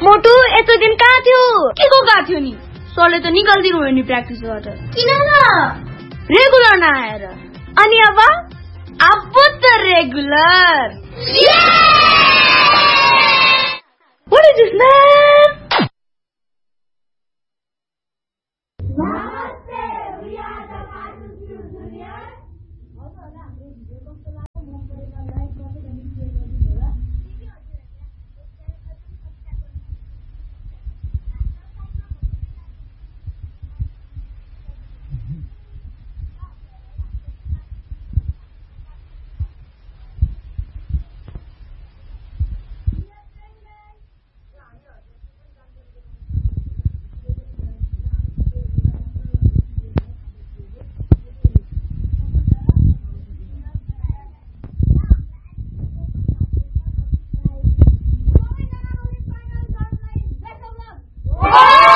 मोटु यस्तो दिन कहाँ थियो? के को कहाँ थियो नि? सरले त निकाल्दिनु भयो नि प्र्याक्टिसबाट। किन न? रेगुलर नआएर। अनि अब त रेगुलर।